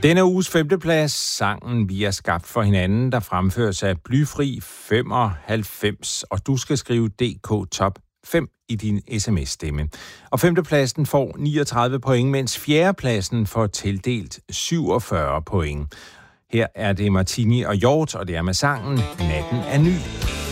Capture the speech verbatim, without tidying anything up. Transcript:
Denne uges femteplads, sangen Vi er skabt for hinanden, der fremføres af Blyfri femoghalvfems, og du skal skrive D K Top fem i din sms-stemme. Og femtepladsen får niogtredive point, mens fjerdepladsen får tildelt syvogfyrre point. Her er det Martini og Hjort, og det er med sangen Natten er ny.